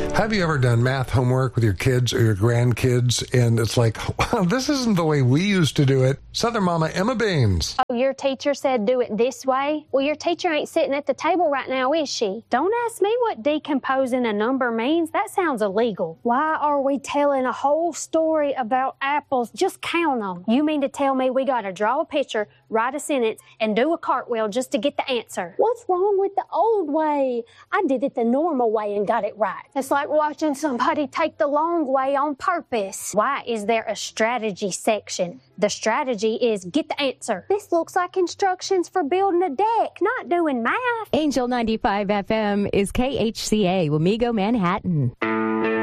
Have you ever done math homework with your kids or your grandkids, and it's like, wow, this isn't the way we used to do it? Southern Mama Emma Baines. Oh, your teacher said do it this way? Well, your teacher ain't sitting at the table right now, is she? Don't ask me what decomposing a number means. That sounds illegal. Why are we telling a whole story about apples? Just count them. You mean to tell me we gotta draw a picture, write a sentence, and do a cartwheel just to get the answer? What's wrong with the old way? I did it the normal way and got it right. It's like watching somebody take the long way on purpose. Why is there a strategy section? The strategy is get the answer. This looks like instructions for building a deck, not doing math. Angel 95 FM is KHCA, Wamego, Manhattan.